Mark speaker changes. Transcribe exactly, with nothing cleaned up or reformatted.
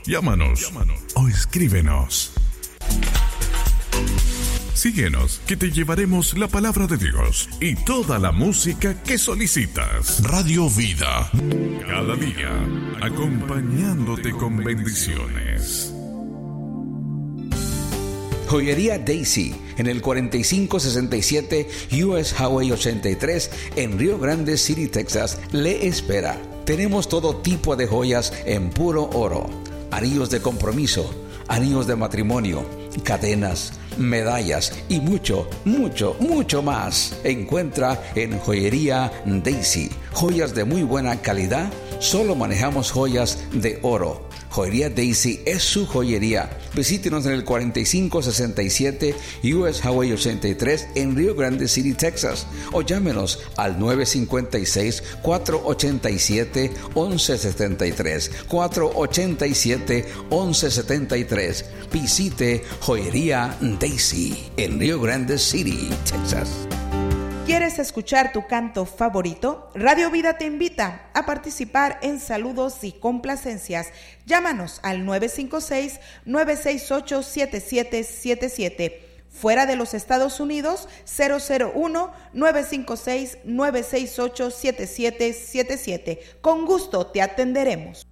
Speaker 1: llámanos, llámanos o escríbenos. Síguenos, que te llevaremos la palabra de Dios y toda la música que solicitas. Radio Vida, cada día acompañándote con bendiciones.
Speaker 2: Joyería Daisy, en el cuarenta y cinco sesenta y siete U S Highway ochenta y tres, en Rio Grande City, Texas, le espera. Tenemos todo tipo de joyas en puro oro, anillos de compromiso, anillos de matrimonio, cadenas, medallas y mucho, mucho, mucho más. Encuentra en Joyería Daisy joyas de muy buena calidad. Solo manejamos joyas de oro. Joyería Daisy es su joyería. Visítenos en el cuarenta y cinco sesenta y siete U S Highway ochenta y tres en Rio Grande City, Texas, o llámenos al nueve cinco seis, cuatro ocho siete, once setenta y tres, cuatro ocho siete, once setenta y tres. Visite Joyería Daisy en Rio Grande City, Texas.
Speaker 3: ¿Quieres escuchar tu canto favorito? Radio Vida te invita a participar en saludos y complacencias. Llámanos al nueve cinco seis, nueve seis ocho, siete siete siete siete. Fuera de los Estados Unidos, cero cero uno, nueve cinco seis, nueve seis ocho, siete siete siete siete. Con gusto te atenderemos.